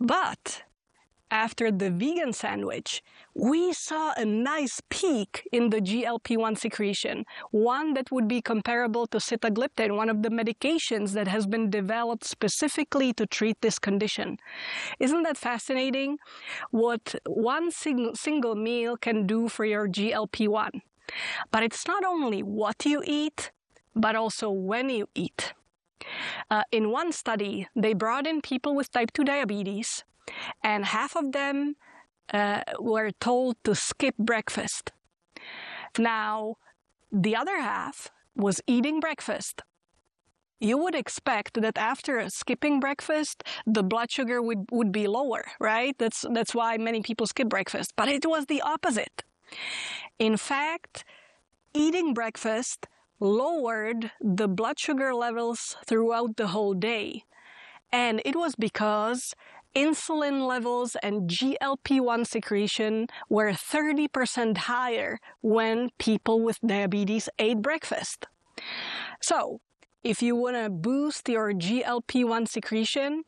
But after the vegan sandwich, we saw a nice peak in the GLP-1 secretion, one that would be comparable to sitagliptin, one of the medications that has been developed specifically to treat this condition. Isn't that fascinating? What one single meal can do for your GLP-1. But it's not only what you eat, but also when you eat. In one study, they brought in people with type 2 diabetes, and half of them were told to skip breakfast. Now, the other half was eating breakfast. You would expect that after skipping breakfast, the blood sugar would be lower, right? That's why many people skip breakfast. But it was the opposite. In fact, eating breakfast lowered the blood sugar levels throughout the whole day. And it was because insulin levels and GLP-1 secretion were 30% higher when people with diabetes ate breakfast. So, if you want to boost your GLP-1 secretion,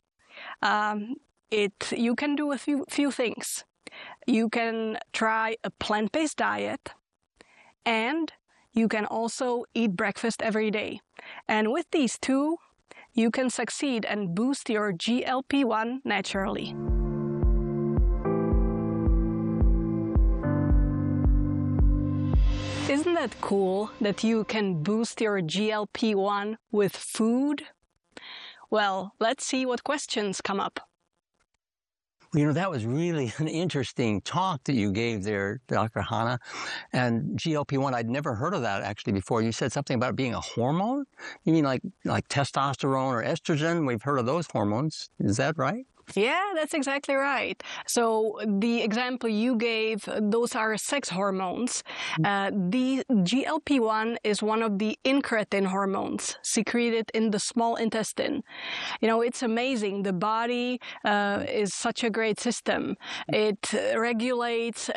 you can do a few things. You can try a plant-based diet, and you can also eat breakfast every day. And with these two, you can succeed and boost your GLP-1 naturally. Isn't that cool that you can boost your GLP-1 with food? Well, let's see what questions come up. You know, that was really an interesting talk that you gave there, Dr. Hanna. And GLP-1, I'd never heard of that actually before. You said something about it being a hormone? You mean like testosterone or estrogen? We've heard of those hormones. Is that right? Yeah, that's exactly right. So the example you gave, those are sex hormones. The GLP-1 is one of the incretin hormones secreted in the small intestine. You know, it's amazing. The body is such a great system. It regulates,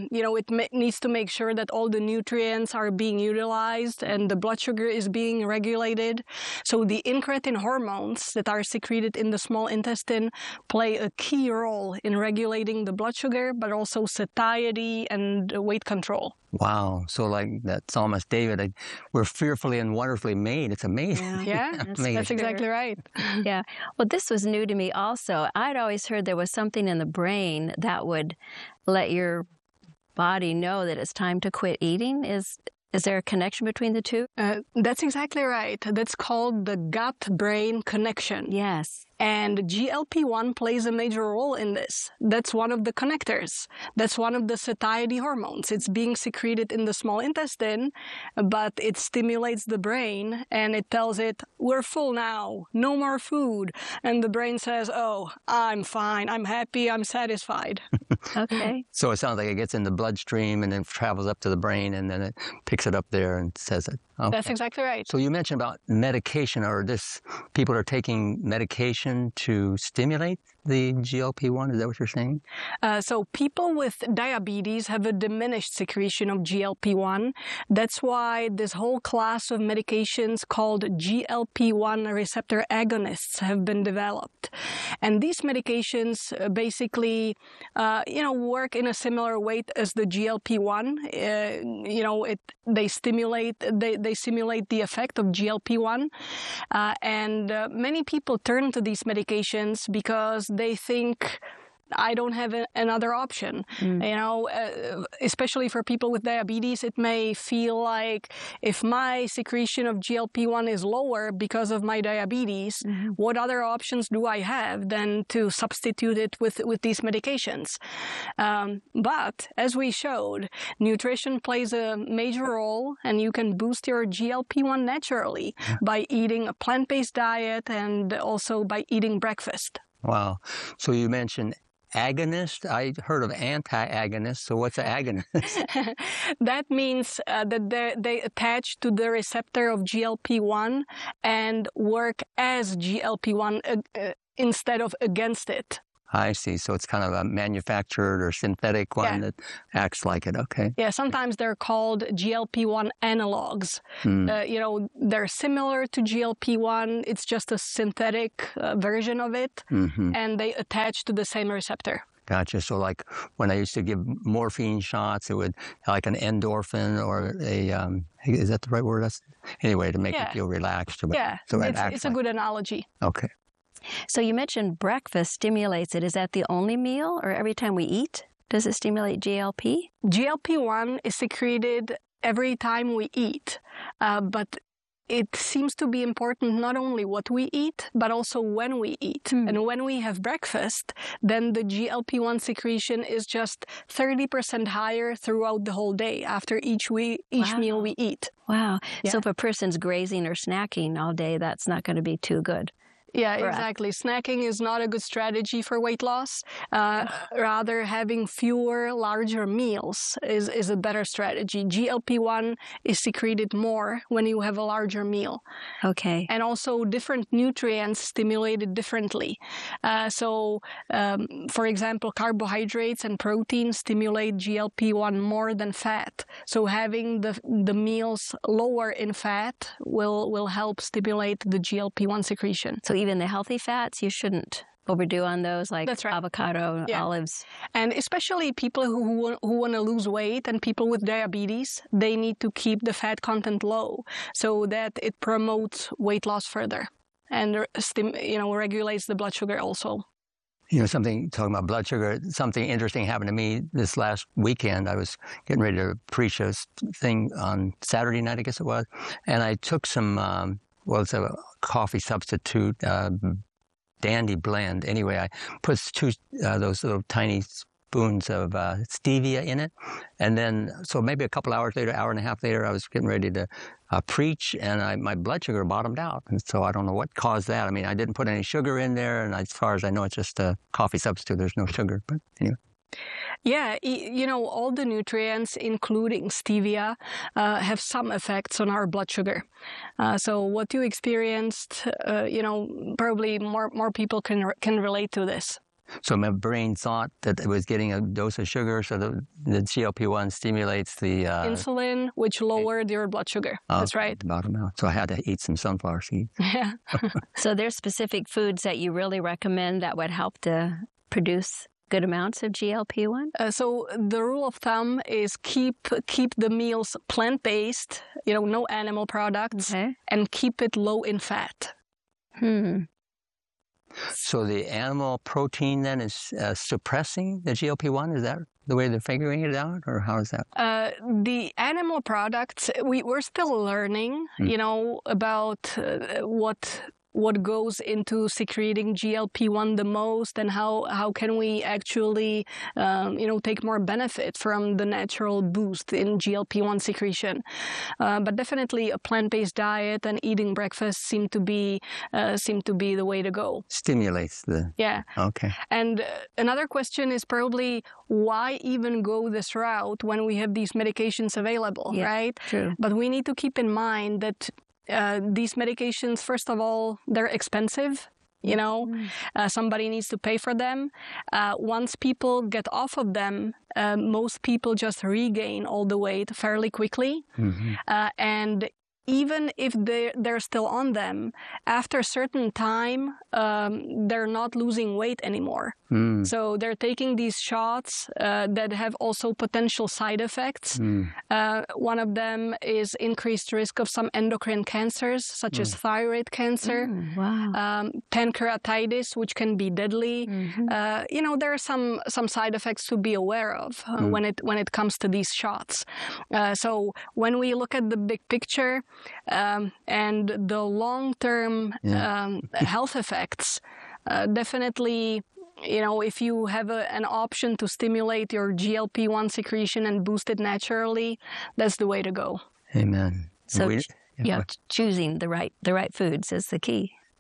it needs to make sure that all the nutrients are being utilized and the blood sugar is being regulated. So the incretin hormones that are secreted in the small intestine play a key role in regulating the blood sugar, but also satiety and weight control. Wow. So like that psalmist David, we're fearfully and wonderfully made. It's amazing. Yeah, that's exactly right. Yeah. Well, this was new to me also. I'd always heard there was something in the brain that would let your body know that it's time to quit eating. Is there a connection between the two? That's exactly right. That's called the gut-brain connection. Yes. And GLP-1 plays a major role in this. That's one of the connectors. That's one of the satiety hormones. It's being secreted in the small intestine, but it stimulates the brain and it tells it, we're full now, no more food. And the brain says, oh, I'm fine, I'm happy, I'm satisfied. Okay. So it sounds like it gets in the bloodstream and then travels up to the brain and then it picks it up there and says it. Okay. That's exactly right. So you mentioned about medication, or people are taking medication to stimulate the GLP-1. Is that what you're saying? So people with diabetes have a diminished secretion of GLP-1. That's why this whole class of medications called GLP-1 receptor agonists have been developed. And these medications basically, work in a similar way as the GLP-1. They simulate the effect of GLP-1. And many people turn to these medications because they think, I don't have another option. Especially for people with diabetes, it may feel like if my secretion of GLP-1 is lower because of my diabetes, what other options do I have than to substitute it with these medications? But as we showed, nutrition plays a major role, and you can boost your GLP-1 naturally by eating a plant-based diet and also by eating breakfast. Wow. So you mentioned agonist. I heard of anti-agonist. So what's an agonist? That means that they attach to the receptor of GLP-1 and work as GLP-1 instead of against it. I see. So it's kind of a manufactured or synthetic one that acts like it. Okay. Yeah, sometimes they're called GLP-1 analogs. They're similar to GLP-1. It's just a synthetic version of it, and they attach to the same receptor. Gotcha. So like when I used to give morphine shots, it would like an endorphin or is that the right word? Anyway, to make you feel relaxed. Yeah, so it's a good analogy. Okay. So you mentioned breakfast stimulates it. Is that the only meal, or every time we eat? Does it stimulate GLP? GLP-1 is secreted every time we eat, but it seems to be important not only what we eat, but also when we eat. And when we have breakfast, then the GLP-1 secretion is just 30% higher throughout the whole day after each meal we eat. Wow. Yeah. So if a person's grazing or snacking all day, that's not going to be too good. Yeah, exactly. Snacking is not a good strategy for weight loss. Rather, having fewer, larger meals is a better strategy. GLP-1 is secreted more when you have a larger meal. Okay. And also different nutrients stimulated differently. For example, carbohydrates and protein stimulate GLP-1 more than fat. So having the meals lower in fat will help stimulate the GLP-1 secretion. So even the healthy fats, you shouldn't overdo on those, like avocado, olives. And especially people who want to lose weight and people with diabetes, they need to keep the fat content low so that it promotes weight loss further and regulates the blood sugar also. Talking about blood sugar, something interesting happened to me this last weekend. I was getting ready to preach a thing on Saturday night, I guess it was, and I took some it's a coffee substitute, Dandy Blend. Anyway, I put those little tiny spoons of stevia in it. And then, so maybe a couple hours later, hour and a half later, I was getting ready to preach, and my blood sugar bottomed out. And so I don't know what caused that. I mean, I didn't put any sugar in there, and as far as I know, it's just a coffee substitute. There's no sugar, but anyway. Yeah, all the nutrients, including stevia, have some effects on our blood sugar. So what you experienced, probably more people can relate to this. So my brain thought that it was getting a dose of sugar, so the GLP-1 stimulates the insulin, which lowered your blood sugar. That's right. Bottom out. So I had to eat some sunflower seeds. Yeah. So there's specific foods that you really recommend that would help to produce good amounts of GLP-1? So the rule of thumb is keep the meals plant-based, no animal products, and keep it low in fat. So the animal protein then is suppressing the GLP-1? Is that the way they're figuring it out, or how is that? The animal products, we're still learning, about what goes into secreting GLP-1 the most, and how can we actually, take more benefit from the natural boost in GLP-1 secretion. But definitely a plant-based diet and eating breakfast seem to be the way to go. Stimulates the... Yeah. Okay. And another question is probably why even go this route when we have these medications available, right? True. But we need to keep in mind that these medications, first of all, they're expensive. Somebody needs to pay for them. Once people get off of them, most people just regain all the weight fairly quickly. And even if they're still on them, after a certain time, they're not losing weight anymore. So they're taking these shots that have also potential side effects. One of them is increased risk of some endocrine cancers, such as thyroid cancer, pancreatitis, which can be deadly. There are some side effects to be aware of when it comes to these shots. So when we look at the big picture and the long-term health effects, definitely, if you have an option to stimulate your GLP-1 secretion and boost it naturally, that's the way to go. Amen. So, choosing the right foods is the key.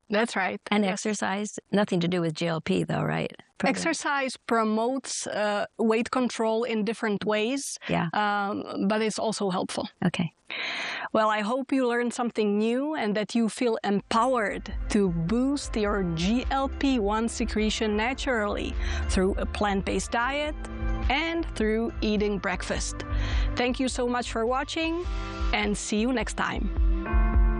That's right. And Yes. exercise, nothing to do with GLP though, right? Program. Exercise promotes weight control in different ways, Yeah. But it's also helpful. Okay. Well, I hope you learned something new and that you feel empowered to boost your GLP-1 secretion naturally through a plant-based diet and through eating breakfast. Thank you so much for watching, and see you next time.